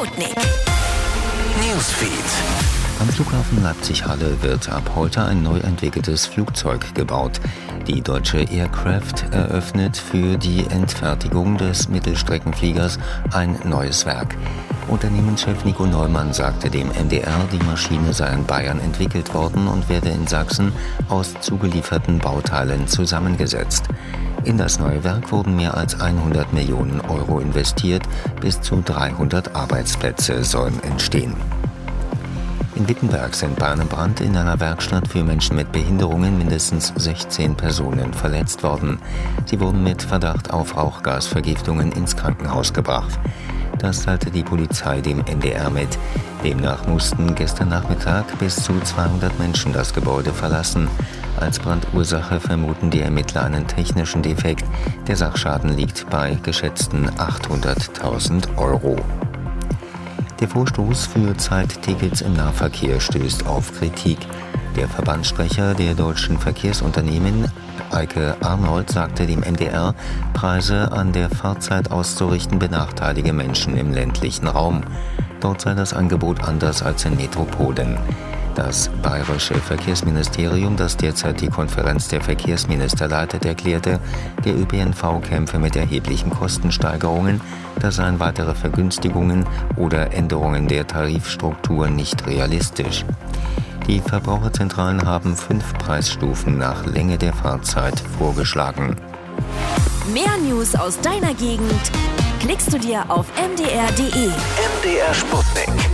Sputnik. Newsfeed. Am Flughafen Leipzig-Halle wird ab heute ein neu entwickeltes Flugzeug gebaut. Die deutsche Aircraft eröffnet für die Endfertigung des Mittelstreckenfliegers ein neues Werk. Unternehmenschef Nico Neumann sagte dem NDR, die Maschine sei in Bayern entwickelt worden und werde in Sachsen aus zugelieferten Bauteilen zusammengesetzt. In das neue Werk wurden mehr als 100 Millionen Euro investiert, bis zu 300 Arbeitsplätze sollen entstehen. In Wittenberg sind bei einem Brand in einer Werkstatt für Menschen mit Behinderungen mindestens 16 Personen verletzt worden. Sie wurden mit Verdacht auf Rauchgasvergiftungen ins Krankenhaus gebracht. Das teilte die Polizei dem NDR mit. Demnach mussten gestern Nachmittag bis zu 200 Menschen das Gebäude verlassen. Als Brandursache vermuten die Ermittler einen technischen Defekt. Der Sachschaden liegt bei geschätzten 800.000 Euro. Der Vorstoß für Zeittickets im Nahverkehr stößt auf Kritik. Der Verbandssprecher der deutschen Verkehrsunternehmen, Eike Arnold, sagte dem NDR, Preise an der Fahrzeit auszurichten benachteilige Menschen im ländlichen Raum. Dort sei das Angebot anders als in Metropolen. Das bayerische Verkehrsministerium, das derzeit die Konferenz der Verkehrsminister leitet, erklärte, der ÖPNV kämpfe mit erheblichen Kostensteigerungen, da seien weitere Vergünstigungen oder Änderungen der Tarifstruktur nicht realistisch. Die Verbraucherzentralen haben 5 Preisstufen nach Länge der Fahrzeit vorgeschlagen. Mehr News aus deiner Gegend klickst du dir auf mdr.de. MDR Sputnik.